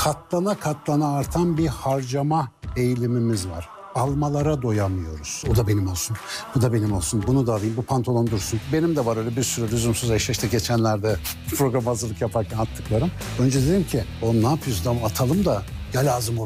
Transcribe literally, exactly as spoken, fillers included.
katlana katlana artan bir harcama eğilimimiz var. Almalara doyamıyoruz. O da benim olsun, bu da benim olsun, bunu da alayım, bu pantolon dursun. Benim de var öyle bir sürü lüzumsuz eşya, işte geçenlerde program hazırlık yaparken attıklarım. Önce dedim ki, oğlum ne yapıyoruz, atalım da ya lazım olur.